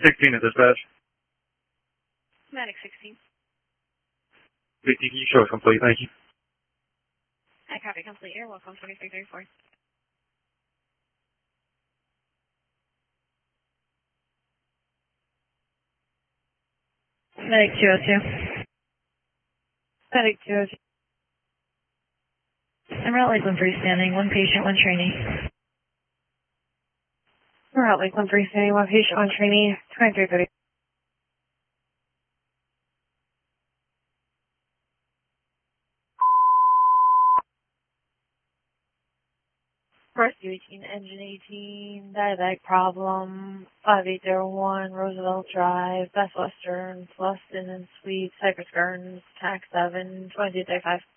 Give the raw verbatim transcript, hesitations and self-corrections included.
sixteen at dispatch. Medic sixteen. fifty, can you show us complete? Thank you. I copy complete. You're welcome. twenty-three thirty-four. Medic two oh two. Medic two oh two. Emerald Lakeland freestanding, one patient, one trainee. Emerald Lakeland freestanding, one patient, one trainee, twenty-three thirty. First eighteen, engine eighteen, diabetic problem, five eight zero one, Roosevelt Drive, Best Western, Luston and Suite, Cypress Gardens, Tax seven, twenty-two thirty-five.